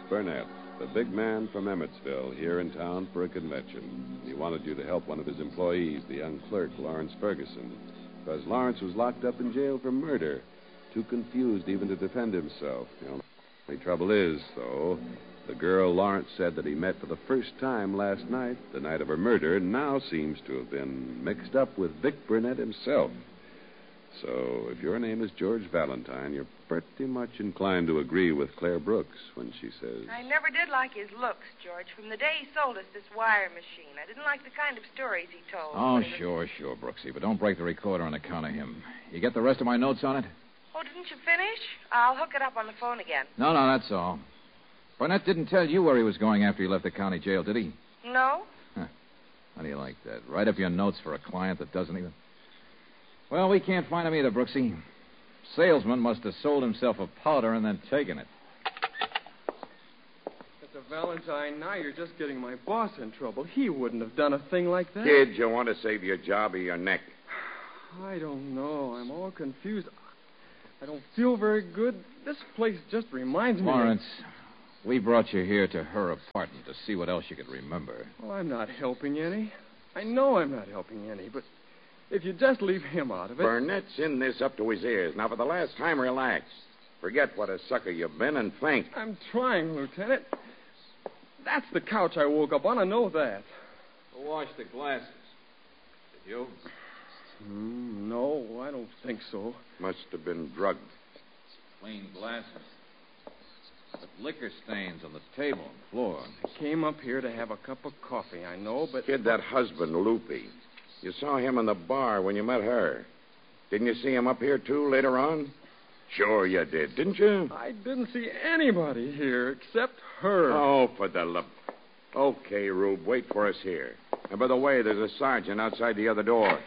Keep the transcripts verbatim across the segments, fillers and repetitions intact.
Burnett, the big man from Emmetsville, here in town for a convention. He wanted you to help one of his employees, the young clerk, Lawrence Ferguson, because Lawrence was locked up in jail for murder, too confused even to defend himself. The only trouble is, though, the girl Lawrence said that he met for the first time last night, the night of her murder, now seems to have been mixed up with Vic Burnett himself. So, if your name is George Valentine, you're pretty much inclined to agree with Claire Brooks when she says... I never did like his looks, George. From the day he sold us this wire machine, I didn't like the kind of stories he told. Oh, sure, sure, Brooksy, but don't break the recorder on account of him. You get the rest of my notes on it? Oh, didn't you finish? I'll hook it up on the phone again. No, no, that's all. Burnett didn't tell you where he was going after he left the county jail, did he? No. Huh. How do you like that? Write up your notes for a client that doesn't even... Well, we can't find him either, Brooksy. Salesman must have sold himself a powder and then taken it. Mister Valentine, now you're just getting my boss in trouble. He wouldn't have done a thing like that. Kid, you want to save your job or your neck? I don't know. I'm all confused. I don't feel very good. This place just reminds me... Lawrence, we brought you here to her apartment to see what else you could remember. Well, I'm not helping any. I know I'm not helping any, but if you just leave him out of it... Burnett's in this up to his ears. Now, for the last time, relax. Forget what a sucker you've been and think. I'm trying, Lieutenant. That's the couch I woke up on. I know that. Who washed the glasses? Did you? Mm, no, I don't think so. Must have been drugged. Clean glasses. But liquor stains on the table and floor. I came up here to have a cup of coffee, I know, but... Kid, that husband, Loopy. You saw him in the bar when you met her. Didn't you see him up here, too, later on? Sure you did, didn't you? I didn't see anybody here except her. Oh, for the love... Okay, Rube, wait for us here. And by the way, there's a sergeant outside the other door.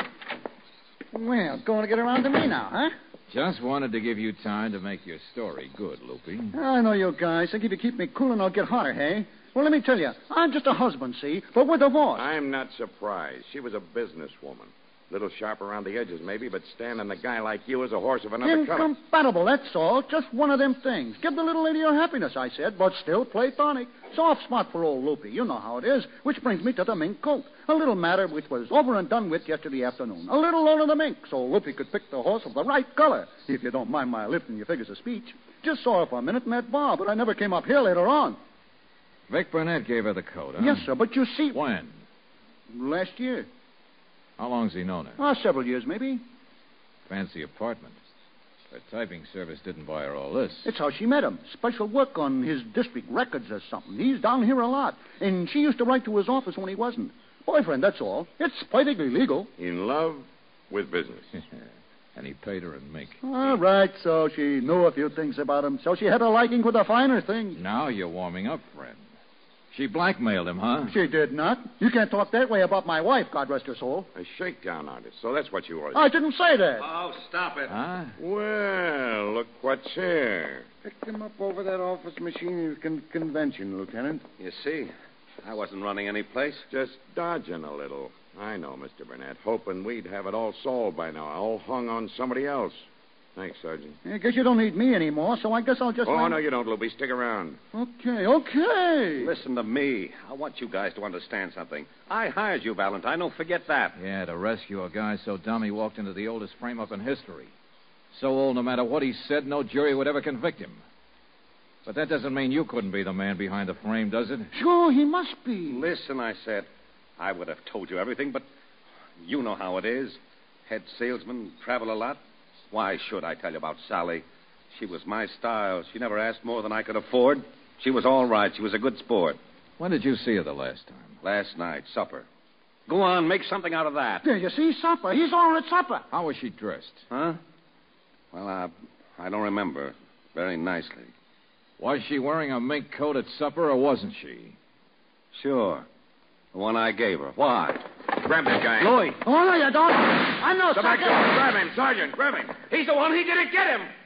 Well, it's going to get around to me now, huh? Just wanted to give you time to make your story good, Loopy. I know you guys. Think if you keep me cool and I'll get hotter, hey? Well, let me tell you, I'm just a husband, see? But we're divorced. I'm not surprised. She was a businesswoman. Little sharp around the edges, maybe, but standing a guy like you as a horse of another color. Incompatible, that's all. Just one of them things. Give the little lady her happiness, I said, but still platonic. Soft spot for old Loopy. You know how it is. Which brings me to the mink coat. A little matter which was over and done with yesterday afternoon. A little loan of the mink, so Loopy could pick the horse of the right color. If you don't mind my lifting your figures of speech. Just saw her for a minute in that bar, but I never came up here later on. Vic Burnett gave her the coat, huh? Yes, sir, but you see... When? Last year. How long's he known her? Oh, several years, maybe. Fancy apartment. Her typing service didn't buy her all this. It's how she met him. Special work on his district records or something. He's down here a lot. And she used to write to his office when he wasn't. Boyfriend, that's all. It's perfectly legal. In love with business. And he paid her in mink. All right, so she knew a few things about him. So she had a liking for the finer things. Now you're warming up, friend. She blackmailed him, huh? She did not. You can't talk that way about my wife, God rest her soul. A shakedown artist. So that's what you are. I didn't say that. Oh, stop it. Huh? Well, look what's here. Picked him up over that office machine con- convention, Lieutenant. You see, I wasn't running any place. Just dodging a little. I know, Mister Burnett. Hoping we'd have it all solved by now. All hung on somebody else. Thanks, Sergeant. I guess you don't need me anymore, so I guess I'll just... Oh, let... no, you don't, Loopy. Stick around. Okay, okay. Listen to me. I want you guys to understand something. I hired you, Valentine. Don't forget that. Yeah, to rescue a guy so dumb he walked into the oldest frame-up in history. So old, no matter what he said, no jury would ever convict him. But that doesn't mean you couldn't be the man behind the frame, does it? Sure, he must be. Listen, I said. I would have told you everything, but you know how it is. Head salesman, travel a lot. Why should I tell you about Sally? She was my style. She never asked more than I could afford. She was all right. She was a good sport. When did you see her the last time? Last night, supper. Go on, make something out of that. There, you see, supper. He's all at supper. How was she dressed? Huh? Well, I, I don't remember. Very nicely. Was she wearing a mink coat at supper, or wasn't she? Sure. The one I gave her. Why? Grab that guy. Louis. Oh, no, you don't. I'm no Go back sucker. door. Grab him, Sergeant. Grab him. He's the one. He did it. Get him.